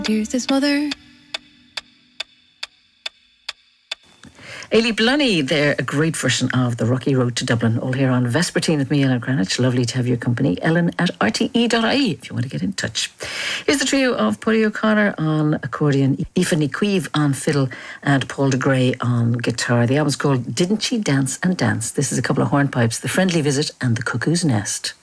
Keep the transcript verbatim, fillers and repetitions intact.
Here's his mother. Ailey Blunney there, a great version of The Rocky Road to Dublin, all here on Vespertine with me, Ellen Greenwich. Lovely to have your company. Ellen at r t e dot i e if you want to get in touch. Here's the trio of Paddy O'Connor on accordion, Aoife Ní Cuimh on fiddle, and Paul de Grey on guitar. The album's called Didn't She Dance and Dance? This is a couple of hornpipes, The Friendly Visit and The Cuckoo's Nest.